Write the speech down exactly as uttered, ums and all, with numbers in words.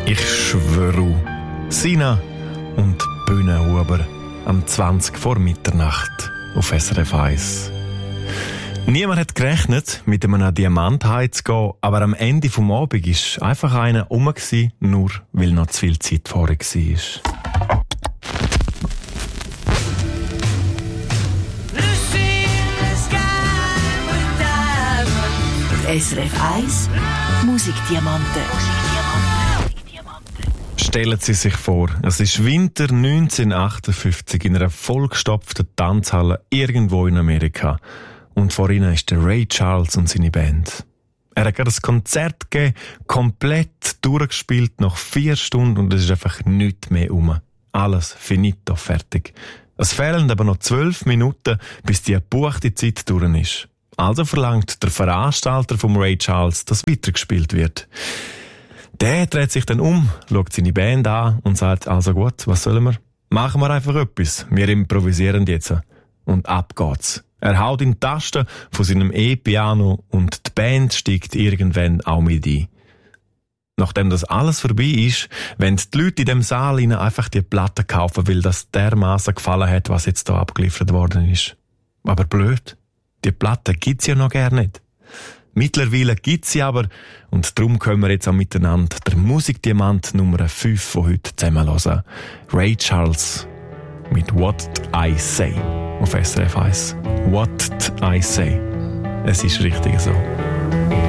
Ich schwöre. Sina und Bühnenhuber am zwanzig vor Mitternacht auf S R F eins. Niemand hat gerechnet, mit einem Diamant heimzugehen, aber am Ende des Abends war einfach einer rum, nur weil noch zu viel Zeit vorher war. S R F eins Musikdiamanten. Stellen Sie sich vor, es ist Winter neunzehnhundertachtundfünfzig in einer vollgestopften Tanzhalle irgendwo in Amerika. Und vor ihnen ist der Ray Charles und seine Band. Er hat gerade ein Konzert gegeben, komplett durchgespielt, nach vier Stunden, und es ist einfach nichts mehr um. Alles finito, fertig. Es fehlen aber noch zwölf Minuten, bis die gebuchte Zeit durch ist. Also verlangt der Veranstalter vom Ray Charles, dass weitergespielt wird. Der dreht sich dann um, schaut seine Band an und sagt, also gut, was sollen wir? Machen wir einfach etwas. Wir improvisieren jetzt. Und ab geht's. Er haut in die Tasten von seinem E-Piano und die Band steigt irgendwann auch mit ein. Nachdem das alles vorbei ist, wollen die Leute in dem Saal ihnen einfach die Platte kaufen, weil das dermassen gefallen hat, was jetzt da abgeliefert worden ist. Aber blöd. Die Platte gibt's ja noch gar nicht. Mittlerweile gibt's sie aber, und darum können wir jetzt auch miteinander der Musikdiamant Nummer fünf von heute zusammen hören. Ray Charles mit What I Say auf S R F eins. What I Say. Es ist richtig so.